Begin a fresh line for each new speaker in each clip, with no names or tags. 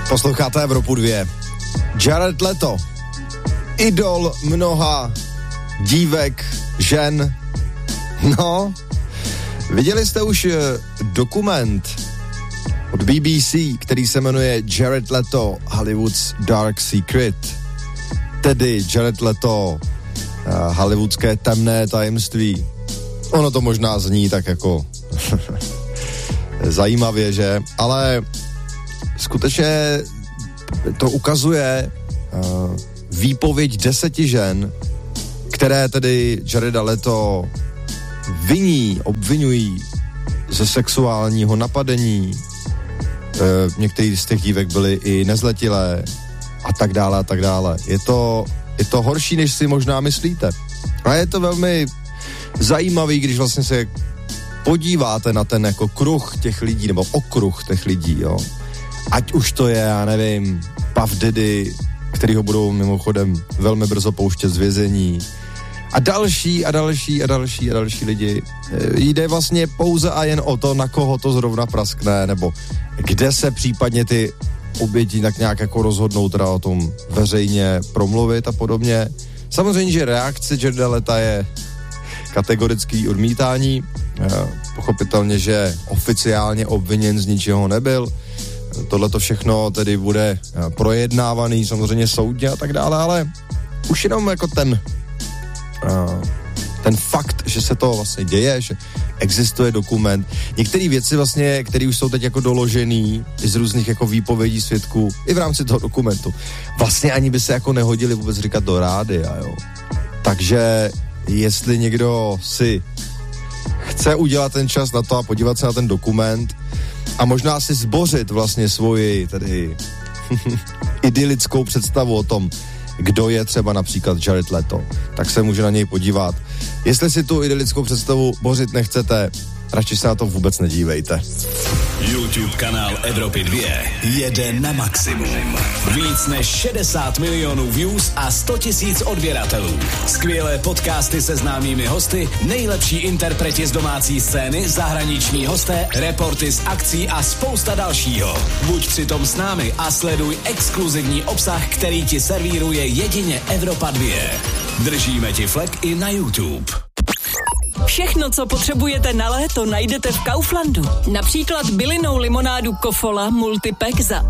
Posloucháte Evropu 2. Jared Leto, idol mnoha dívek, žen. No, viděli jste už dokument od BBC, který se jmenuje Jared Leto, Hollywood's Dark Secret. Tedy Jared Leto, hollywoodské temné tajemství. Ono to možná zní tak jako zajímavě, že? Ale skutečně to ukazuje výpověď 10 žen, které tedy Jareda Leto obvinují ze sexuálního napadení. Některý z těch dívek byly i nezletilé a tak dále a tak dále. Je to horší, než si možná myslíte. A je to velmi zajímavý, když vlastně se podíváte na ten jako kruh těch lidí, nebo okruh těch lidí, jo. Ať už to je, já nevím, Puff Daddy, kterýho budou mimochodem velmi brzo pouštět z vězení. A další lidi. Jde vlastně pouze a jen o to, na koho to zrovna praskne, nebo kde se případně ty oběti tak nějak jako rozhodnou teda o tom veřejně promluvit a podobně. Samozřejmě, že reakce Jareda Leta je kategorický odmítání. Pochopitelně, že oficiálně obviněn z ničeho nebyl. Tohle to všechno tedy bude projednávaný samozřejmě soudně a tak dále, ale už jenom jako ten fakt, že se to vlastně děje, že existuje dokument. Některé věci vlastně, které už jsou teď jako doložený z různých jako výpovědí svědků i v rámci toho dokumentu, vlastně ani by se jako nehodili vůbec říkat do rádia, jo. Takže jestli někdo si chce udělat ten čas na to a podívat se na ten dokument a možná si zbořit vlastně svoji tedy idylickou představu o tom, kdo je třeba například Jared Leto, tak se může na něj podívat. Jestli si tu idylickou představu bořit nechcete, radši se na to vůbec nedívejte.
YouTube kanál Evropy 2 jede na maximum. Víc než 60 milionů views a 100 000 odběratelů. Skvělé podcasty se známými hosty, nejlepší interpreti z domácí scény, zahraniční hosté, reporty z akcí a spousta dalšího. Buď přitom s námi a sleduj exkluzivní obsah, který ti servíruje jedině Evropa 2. Držíme ti flek i na YouTube.
Všechno, co potřebujete na léto, najdete v Kauflandu. Například bylinnou limonádu Kofola Multipack za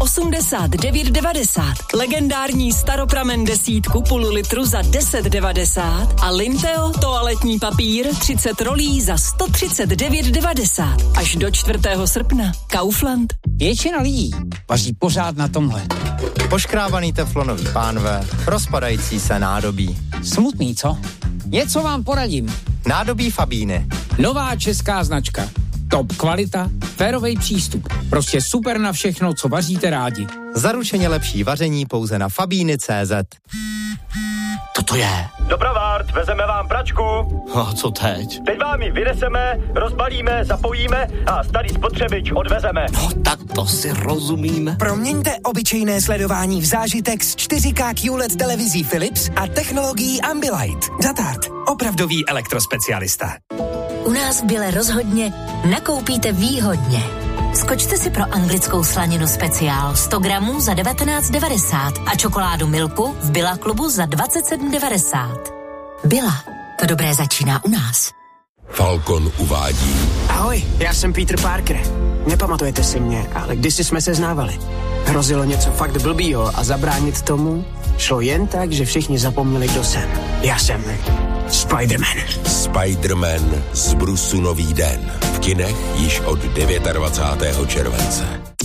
89,90. Legendární staropramen 10 půl litru za 10,90. A Linteo toaletní papír 30 rolí za 139,90. Až do 4. srpna. Kaufland.
Většina lidí vaří pořád na tomhle.
Poškrábaný teflonový pánve, rozpadající se nádobí.
Smutný, co? Něco vám poradím.
Nádobí Fabíny.
Nová česká značka. Top kvalita, férovej přístup. Prostě super na všechno, co vaříte rádi.
Zaručeně lepší vaření pouze na Fabíny.cz.
To je.
Dopravárt, vezeme vám pračku.
A co teď?
Teď vám ji vyneseme, rozbalíme, zapojíme a starý spotřebič odvezeme.
No tak to si rozumíme.
Proměňte obyčejné sledování v zážitek s 4K QLED televizí Philips a technologií Ambilight. Datart, opravdový elektrospecialista.
U nás v Bile rozhodně nakoupíte výhodně. Skočte si pro anglickou slaninu speciál 100 gramů za 19,90 a čokoládu Milku v Billa klubu za 27,90. Billa, to dobré začíná u nás.
Falcon uvádí.
Ahoj, já jsem Peter Parker. Nepamatujete si mě, ale kdysi jsme se znávali. Hrozilo něco fakt blbýho a zabránit tomu šlo jen tak, že všichni zapomněli, kdo jsem. Já jsem Spider-Man.
Spider-Man z Brusu nový den. V kinech již od 29. července.